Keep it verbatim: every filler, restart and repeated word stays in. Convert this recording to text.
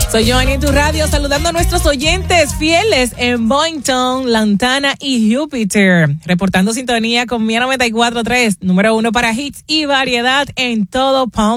Soy Joanny en tu radio, saludando a nuestros oyentes fieles en Boynton, Lantana y Júpiter. Reportando sintonía con Mía noventa y cuatro punto tres, número uno para hits y variedad en todo Palm